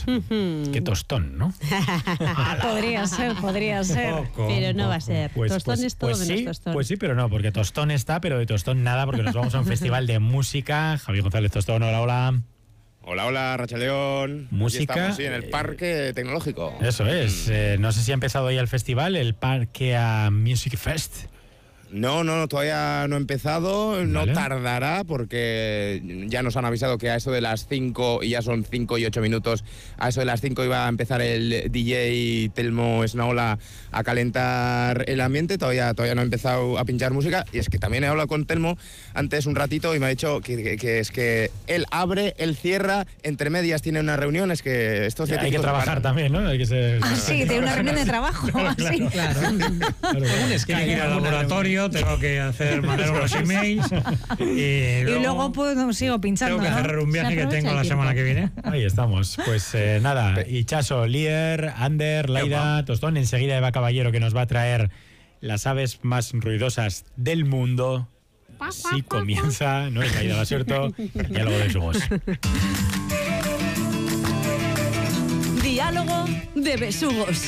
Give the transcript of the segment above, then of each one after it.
Qué tostón, ¿no? Podría ser. Pero no va a ser. Tostón es todo menos sí, tostón. Pues sí, pero no, porque tostón está, pero de tostón nada, porque nos vamos a un festival de música. Javier González Tostón, hola, hola. Hola, Rachaldeón. Música. Aquí estamos, sí, en el Parque Tecnológico. Eso es. No sé si ha empezado ya el festival, el Parque Music Fest. No, todavía no ha empezado, no Vale. tardará porque ya nos han avisado que a eso de las 5, y ya son 5 y 8 minutos, a eso de las 5 iba a empezar el DJ Telmo Esnaola a calentar el ambiente, todavía no ha empezado a pinchar música, y es que también he hablado con Telmo antes un ratito y me ha dicho que es que él abre, él cierra, entre medias tiene una reunión, es que estos Hay que trabajar también, ¿no? Hay que ser... Sí, de una reunión de trabajo. Así. Claro. Tiene que ir al laboratorio, tengo que mandar unos emails y luego pues sigo pinchando. tengo que ¿no? cerrar un viaje que tengo la semana que viene. Ahí estamos. Pues nada, Ichaso, Lier, Ander, Laida, Tostón. Enseguida Eva Caballero, que nos va a traer las aves más ruidosas del mundo. Así comienza, ¿no? Es Laida Basurto, diálogo de besugos. Diálogo de besugos.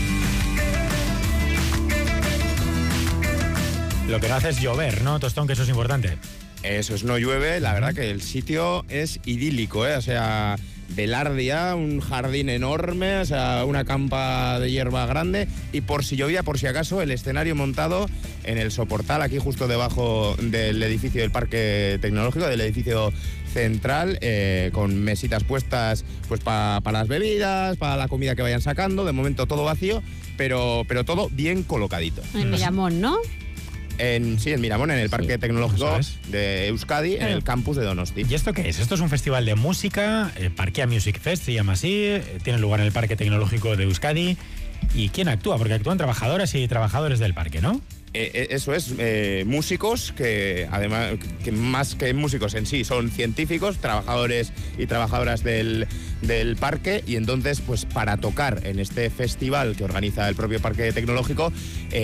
Lo que no hace es llover, ¿no, Tostón? Que eso es importante. Eso es, no llueve, la verdad que el sitio es idílico, ¿eh? O sea, Velardia, un jardín enorme, o sea, una campa de hierba grande, y por si llovía, por si acaso, el escenario montado en el soportal, aquí justo debajo del edificio del Parque Tecnológico, del edificio central, con mesitas puestas pues para las bebidas, para la comida que vayan sacando. De momento todo vacío, pero todo bien colocadito. En Miramón, ¿no? En Miramón, en el Parque Tecnológico de Euskadi, en el campus de Donosti. ¿Y esto qué es? Esto es un festival de música, Parquea Music Fest se llama así, tiene lugar en el Parque Tecnológico de Euskadi. ¿Y quién actúa? Porque actúan trabajadoras y trabajadores del parque, ¿no? Eso es, músicos que además, que más que músicos en sí, son científicos, trabajadores y trabajadoras del parque, y entonces pues para tocar en este festival que organiza el propio Parque Tecnológico,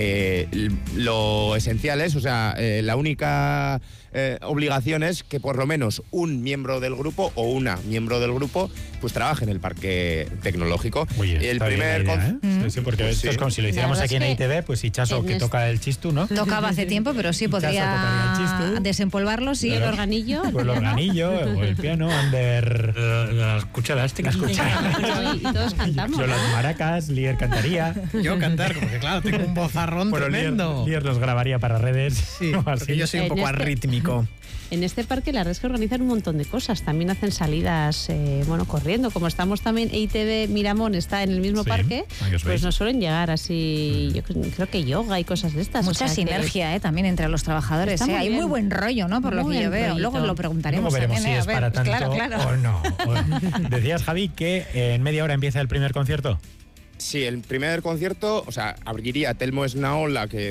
lo esencial es, o sea, la única obligación es que por lo menos un miembro del grupo o una miembro del grupo pues trabaje en el Parque Tecnológico. Oye, el primer sí, porque pues esto es como si lo hiciéramos aquí en ITV, pues Ichaso que toca el chistu, ¿no? Tocaba hace tiempo, pero sí podría desempolvarlo, sí. El organillo. Pues el organillo, o el piano, Ander... Las cucharas, Y todos cantamos. Yo las maracas, Lier cantaría. Yo cantar, porque claro, tengo un vozarrón tremendo. Lier los grabaría para redes. Sí, porque yo soy un poco arrítmico. En este parque la verdad es que organizan un montón de cosas. También hacen salidas, corriendo. Como estamos también, EITV Miramón está en el mismo parque, pues nos suelen llegar así, yo creo que yoga y cosas de estas. Mucha sinergia también entre los trabajadores. Hay muy buen rollo, ¿no? Por lo que yo veo. Rollito. Luego lo preguntaremos. Luego veremos también, si es para tanto claro. o no. Decías, Javi, que en media hora empieza el primer concierto. Sí, el primer concierto, o sea, abriría Telmo Esnaola, que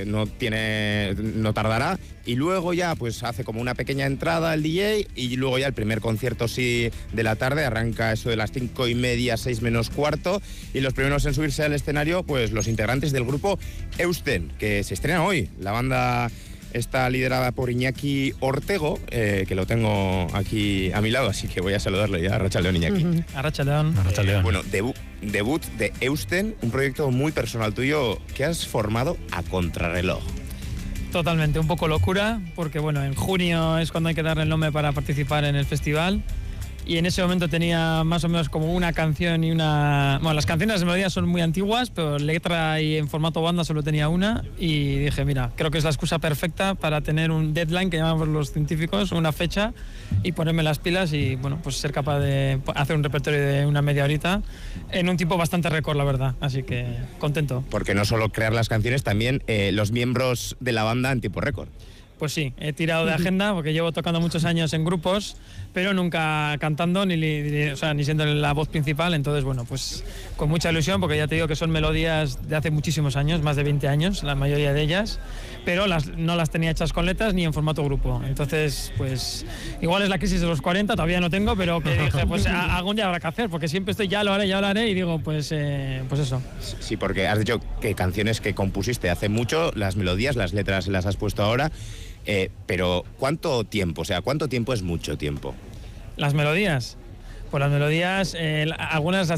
no tardará, y luego ya pues hace como una pequeña entrada el DJ, y luego ya el primer concierto sí de la tarde, arranca eso de las 5:30, 6 menos cuarto, y los primeros en subirse al escenario, pues los integrantes del grupo Eusten, que se estrena hoy. La banda está liderada por Iñaki Ortego, que lo tengo aquí a mi lado, así que voy a saludarle ya. Arratsaldeon, Iñaki. Arratsaldeon. Bueno, debut de Eusten, un proyecto muy personal tuyo que has formado a contrarreloj. Totalmente, un poco locura, porque bueno, en junio es cuando hay que darle el nombre para participar en el festival. Y en ese momento tenía más o menos como una canción y una... Bueno, las canciones, las melodías son muy antiguas, pero letra y en formato banda solo tenía una. Y dije, mira, creo que es la excusa perfecta para tener un deadline, que llamamos los científicos, una fecha, y ponerme las pilas y, bueno, pues ser capaz de hacer un repertorio de una media horita en un tiempo bastante récord, la verdad. Así que contento. Porque no solo crear las canciones, también los miembros de la banda en tiempo récord. Pues sí, he tirado de agenda porque llevo tocando muchos años en grupos, pero nunca cantando ni siendo la voz principal. Entonces, bueno, pues con mucha ilusión, porque ya te digo que son melodías de hace muchísimos años, más de 20 años, la mayoría de ellas, pero no las tenía hechas con letras ni en formato grupo. Entonces, pues igual es la crisis de los 40, todavía no tengo, pero que dije, pues algún día habrá que hacer, porque siempre estoy, ya lo haré, y digo, pues eso. Sí, porque has dicho que canciones que compusiste hace mucho, las melodías, las letras las has puesto ahora. Pero ¿cuánto tiempo? O sea, ¿cuánto tiempo es mucho tiempo? Las melodías. Pues las melodías, algunas